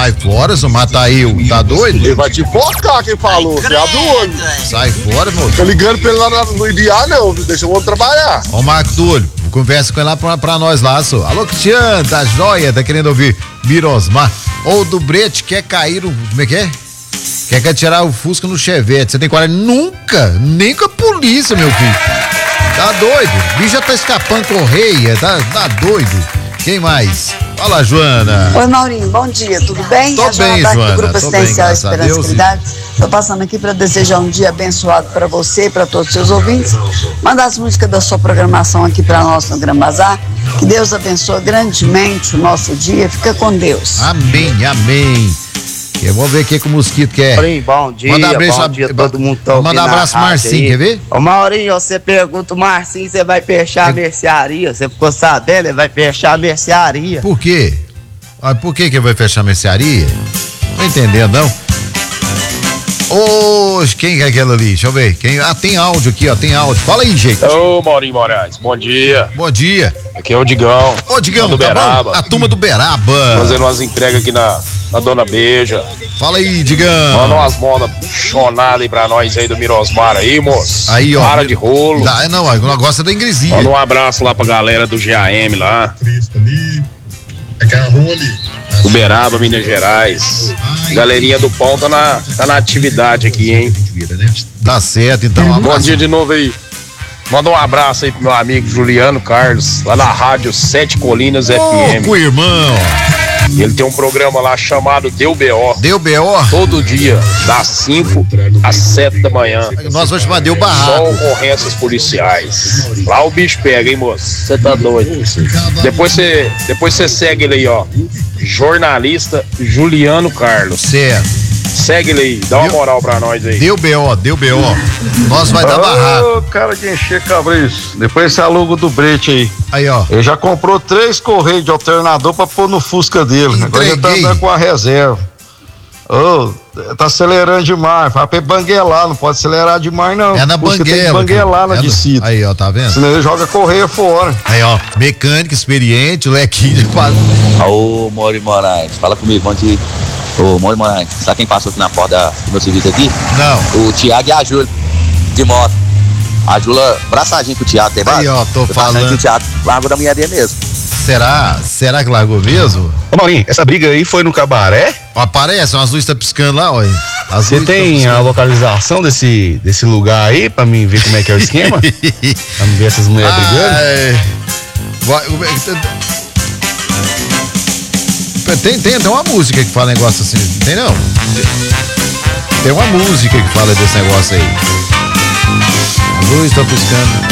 Sai fora, seu Matail, tá doido? Ele vai te focar, quem falou. Você abre o olho. Sai fora, moço. Tô ligando pra ele lá no IDA, não, deixa o outro trabalhar. Ó, Marco Túlio, conversa com ele lá pra nós lá, só. Alô, Cristiano, tá joia, tá querendo ouvir Mirosmar. Ou do Brete quer cair como é que é? Quer tirar o Fusca no Chevette. Você tem 40? Nunca, nem com a polícia, meu filho. Tá doido? O bicho já tá escapando correia, tá doido. Quem mais? Fala, Joana. Oi, Maurinho, bom dia, tudo bem? Tô bem, Joana. Do Grupo Tô bem, Assistencial graças a Esperança e Deus. Caridade. Tô passando aqui para desejar um dia abençoado para você e para todos os seus ouvintes. Mandar as músicas da sua programação aqui para nós no Gran Bazar. Que Deus abençoe grandemente o nosso dia. Fica com Deus. Amém, amém. Eu vou ver o que o Mosquito quer. Maurinho, bom dia, Manda abraço, bom dia, todo mundo tá Manda um ouvindo abraço, na rádio Marcinho, aí. quer ver? Ô Maurinho, você pergunta o Marcinho, você vai fechar a mercearia, você ficou sabendo, ele vai fechar a mercearia. Por quê? Ah, por que vai fechar a mercearia? Não entendendo, não. Hoje, quem é aquela ali? Deixa eu ver. Tem áudio aqui, ó, tem áudio. Fala aí, gente. Ô, Maurinho Moraes, bom dia. Bom dia. Aqui é o Digão. Ô, Digão, do tá Beraba. bom? A turma do Beraba. Fazendo umas entregas aqui na Dona Beija. Fala aí, Digão. Manda umas modas chonadas aí pra nós aí do Mirosmar aí, moço. Aí, ó. Para de rolo. Não, o negócio é da Ingresia. Manda um abraço lá pra galera do GAM lá. Uberaba, Minas Gerais. Galerinha do pão tá na atividade aqui, hein? Dá certo, então. Um Bom abraço. dia de novo aí. Manda um abraço aí pro meu amigo Juliano Carlos, lá na rádio Sete Colinas FM. Ô, irmão. E ele tem um programa lá chamado Deu B.O. Deu B.O.? Todo dia, das 5 às 7 da manhã. Nós vamos chamar Deu Só Barraco. ocorrências policiais. Lá o bicho pega, hein, moço? Você tá doido. Depois você segue ele aí, ó. Jornalista Juliano Carlos. Certo. Segue ele aí, dá uma moral pra nós aí. Deu B.O., deu B.O. Nós vai dar barraco. Ô, cara de encher cabriço. Depois esse alugo do Brete aí. Aí, ó. Ele já comprou 3 correios de alternador pra pôr no Fusca dele. Agora ele tá Entreguei. andando com a reserva. Ô, tá acelerando demais. Vai pra banguelar, não pode acelerar demais, não. É na Fusca tem que banguela. banguelar na É no- descida. Aí, ó, tá vendo? Senão ele joga correia fora. Aí, ó, mecânico experiente, lequinho de quase. Ô, Maurinho Moraes, fala comigo, bom dia. Ô, Maurinho Moraes, sabe quem passou aqui na porta do meu serviço aqui? Não. O Thiago e a Júlia, de moto. A Júlia, abraçadinho com o Thiago, tem Aí, ó, tô falando. Que o Thiago largou da mulher dele mesmo. Será que largou mesmo? Ô Maurinho, essa briga aí foi no cabaré? Ó, aparece, as luzes tá piscando lá, ó. As Você luzes tão tem a piscando. localização desse lugar aí pra mim ver como é que é o esquema? Pra mim ver essas mulheres brigando? Tem uma música que fala negócio assim, tem não? Tem uma música que fala desse negócio aí. As luzes estão piscando.